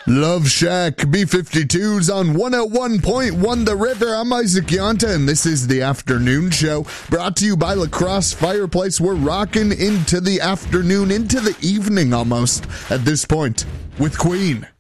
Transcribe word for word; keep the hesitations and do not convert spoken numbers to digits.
Love Shack B fifty-twos on one oh one point one The River. I'm Isaac Yonta, and this is the afternoon show brought to you by Lacrosse Fireplace. We're rocking into the afternoon, into the evening almost at this point with Queen.